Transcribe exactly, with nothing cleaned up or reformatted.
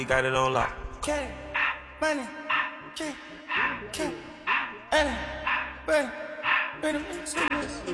He got it on lock. K, money, K, K, money, money, money, money.